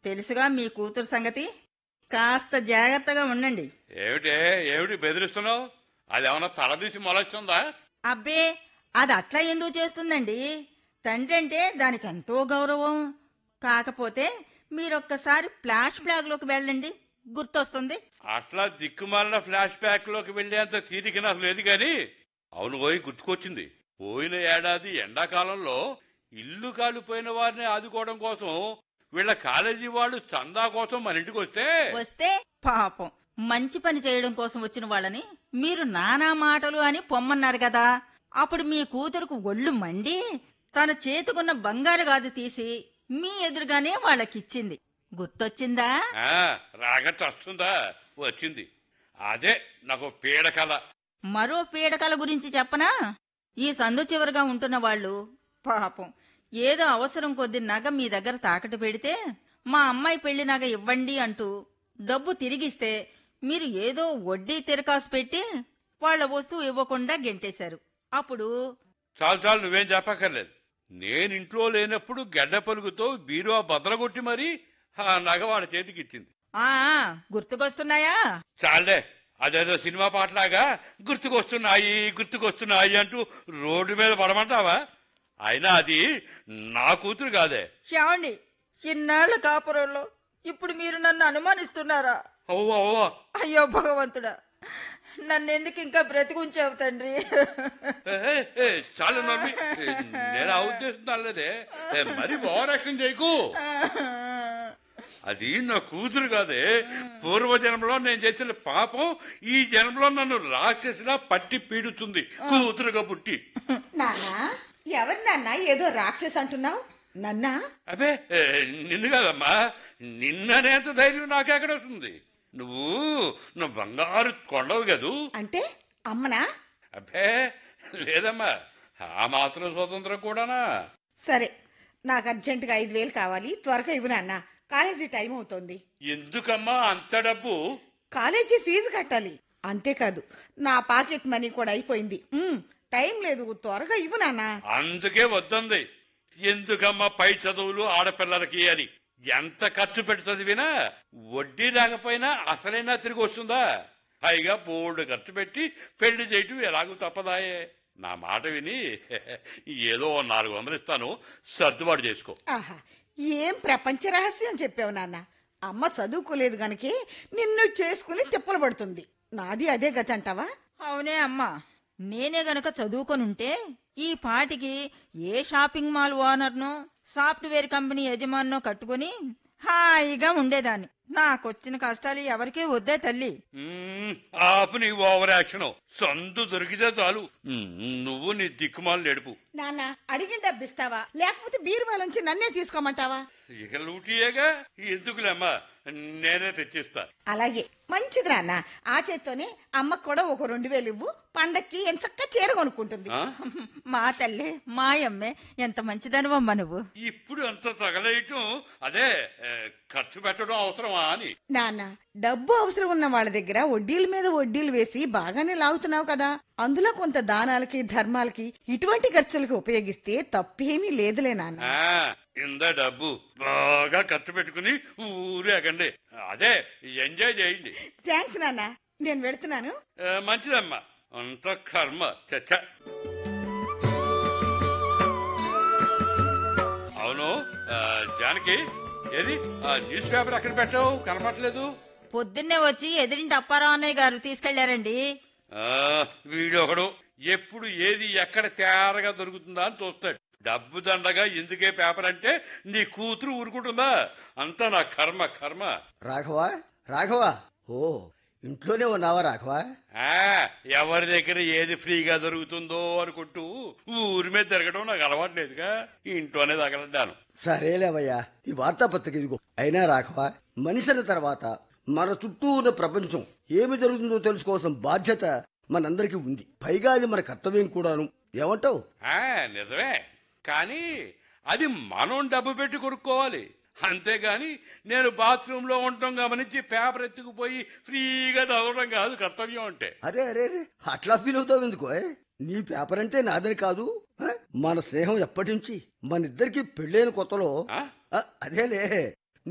తెలుసుగా మీ కూతురు సంగతి. కాస్త జాగ్రత్తగా ఉండండి. ఏమిటి బెదిరిస్తున్నావు? అదేమన్నా తలదీసి మొలొచ్చిందా? అబ్బే, అది అట్లా ఎందుకు చేస్తుందండి? తండ్రి అంటే దానికి ఎంతో గౌరవం. కాకపోతే మీరొక్కసారి ఫ్లాష్ బ్యాక్ లోకి వెళ్ళండి, గుర్తొస్తుంది. అట్లా దిక్కుమాలిన ఫ్లాష్ బ్యాక్ లోకి వెళ్లేంత తీరిక నాకు లేదు గాని, అవును గుర్తుకొచ్చింది. పోయిన ఏడాది ఎండాకాలంలో ఇల్లు కాలిపోయిన వారిని ఆదుకోవడం కోసం వీళ్ళ కాలేజీ వాళ్ళు చందా కోసం మన ఇంటికి వస్తే పాపం మంచి పని చేయడం కోసం వచ్చిన వాళ్ళని మీరు నానా మాటలు అని పొమ్మన్నారు కదా. అప్పుడు మీ కూతురుకు ఒళ్ళు మండి తన చేతుకున్న బంగారు గాజు తీసి మీ ఎదురుగానే వాళ్ళకిచ్చింది. గుర్తొచ్చిందా? రాగట్టు వస్తుందా? వచ్చింది. అదే నాకు పీడకల. మరో పీడకల గురించి చెప్పనా? ఈ సందు చివరగా ఉంటున్న వాళ్ళు పాపం ఏదో అవసరం కొద్ది నగ మీ దగ్గర తాకట్టు పెడితే మా అమ్మాయి పెళ్లి నగ ఇవ్వండి అంటూ డబ్బు తిరిగిస్తే మీరు ఏదో వడ్డీ తిరకాసు పెట్టి వాళ్ల వస్తువు ఇవ్వకుండా గెంటేశారు. అప్పుడు చాలు నువ్వేం చెప్పక్కర్లేదు. నేనింట్లో లేనప్పుడు గడ్డ పలుగుతో బీరువా బద్దలగొట్టి మరీ ఆ నగ వాడి చేతికిచ్చింది. గుర్తుకొస్తున్నాయా? చాలే, అదేదో సినిమా పాటలాగా గుర్తుకొస్తున్నాయి అంటూ రోడ్డు మీద పడమంటావా? అయినా అది నా కూతురు కాదే. ఏమండి, ఇన్నాళ్ల కాపురంలో ఇప్పుడు మీరు నన్ను అనుమానిస్తున్నారా? అవ్వా అయ్యో భగవంతుడా, నన్నెందుకు ఇంకా బ్రతికుంచావు తండ్రి? చాలు మమ్మీ, నేను ఆ ఉద్దేశం లేదే. మరి ఓవరాక్షన్ చేయకు. అది నా కూతురు కాదే. పూర్వజన్మలో నేను చేసిన పాపం ఈ జన్మలో నన్ను రాక్షసిలా పట్టి పీడుతుంది కూతురుగా పుట్టి. నాన్నా, ఎవరు నాన్న ఏదో రాక్షస్ అంటున్నావు? నన్నా? అబ్బే, నిన్ను కాదమ్మా. నిన్ననేంత ధైర్యం నాకెక్కడొస్తుంది? నువ్వు బంగారు కొండవు కదూ. అంటే అమ్మనా? అబ్బే లేదమ్మా, ఆ మాత్రం స్వతంత్రం కూడానా? సరే, నాకు అర్జెంటుగా 5,000 కావాలి. త్వరగా ఇవ్వు నాన్న, కాలేజీ టైం అవుతోంది. ఎందుకమ్మా అంత డబ్బు? కాలేజీ ఫీజు కట్టాలి. అంతేకాదు నా పాకెట్ మనీ కూడా అయిపోయింది. టైం లేదు, త్వరగా ఇవ్వు నాన్న. అందుకే వద్దంది. ఎందుకమ్మా పై చదువులు ఆడపిల్లలకి అని. ఎంత ఖర్చు పెట్టి చదివినా వడ్డీ రాకపోయినా అసలైనా తిరిగి వస్తుందా? పైగా బోర్డు ఖర్చు పెట్టి పెళ్లి చేయటం ఎలాగూ తప్పదాయే. నా మాట విని ఏదో 400 ఇస్తాను, సర్దుబాటు చేసుకో. ఆహా, ఏం ప్రపంచ రహస్యం చెప్పావు నాన్న. అమ్మ చదువుకోలేదు గనకే నిన్ను చేసుకుని తిప్పలు పడుతుంది. నాది అదే గతి అంటావా? అవునే అమ్మా, నేనే గనక చదువుకొనుంటే ఈ పాటికి ఏ షాపింగ్ మాల్ ఓనర్నో సాఫ్ట్వేర్ కంపెనీ యజమానో కట్టుకుని హాయిగా ఉండేదాన్ని. నాకొచ్చిన కష్టాలు ఎవరికీ వద్దే తల్లి. ఆపు నీ ఓవర్ యాక్షన్. సందు దొరికితే చాలు నువ్వు నీ దిక్కుమాలు నడుపు. నాన్న, అడిగిన డబ్బిస్తావా లేకపోతే బీరువాలోంచి నన్నే తీసుకోమంటావా? ఇక లూటియేగా, ఎందుకులేమ్మా, నేనే తెచ్చిస్తా. అలాగే, మంచిది నాన్న. ఆ చేత్తోనే అమ్మకు కూడా ఒక 2,000 ఇవ్వు. పండక్కి ఎంచక్క చీర కొనుక్కుంటుంది. మా తల్లి మాయమ్మే, ఎంత మంచిదనివమ్మా నువ్వు. ఇప్పుడు అంత తగలేయటం అదే ఖర్చు పెట్టడం అవసరమా అని. నాన్న, డబ్బు అవసరం ఉన్న వాళ్ళ దగ్గర వడ్డీల మీద వడ్డీలు వేసి బాగానే లాగుతున్నావు కదా. అందులో కొంత దానాలకి ధర్మాలకి ఇటువంటి ఖర్చులకి ఉపయోగిస్తే తప్పేమీ లేదులే నాన్న. ఇంత డబ్బు బాగా ఖర్చు పెట్టుకుని ఊరేగండి. అదే ఎంజాయ్ చేయండి. థ్యాంక్స్ నాన్న, నేను వెళ్తున్నాను. మంచిదమ్మా, అంత కర్మ. చచ్చ. అవును జానకి, ఏది న్యూస్ పేపర్ ఎక్కడ పెట్టావు? కనపట్లేదు. పొద్దున్నే వచ్చి ఎదిరింటి అప్పారావు అన్నయ్య గారు తీసుకెళ్లారండి. వీడొకడు ఎప్పుడు ఏది ఎక్కడ తేరగా దొరుకుతుందా అని చూస్తాడు. డబ్బు దండగా ఎందుకే పేపర్ అంటే నీ కూతురు ఊరుకుంటుందా? అంతా నా కర్మ. రాఘవా, ఓ ఇంట్లోనే ఉన్నావా రాఘవా? ఎవరి దగ్గర ఏది ఫ్రీగా దొరుకుతుందో అనుకుంటూ ఊరి మీద తిరగడం నాకు అలవాటు లేదుగా, ఇంట్లోనే తగలడ్డాను. సరేలేవయ్యా, ఈ వార్తాపత్రిక ఇదిగో. అయినా రాఘవా, మనిషిన తర్వాత మన చుట్టూ ఉన్న ప్రపంచం ఏమి జరుగుతుందో తెలుసుకోవాల్సిన బాధ్యత మనందరికీ ఉంది. పైగా అది మన కర్తవ్యం కూడాను. ఏమంటావు? నిజమే, కానీ అది మనం డబ్బు పెట్టి కొనుక్కోవాలి. అంతేగాని నేను బాత్రూమ్ లో ఉండటం గమనించి పేపర్ ఎత్తుకుపోయి ఫ్రీగా చదవడం కాదు కర్తవ్యం అంటే. అరే అట్లా ఫీల్ అవుతావు ఎందుకో? నీ పేపర్ అంటే నాదని కాదు. మన స్నేహం ఎప్పటి నుంచి, మన ఇద్దరికి పెళ్ళైన కొత్తలో అదేలే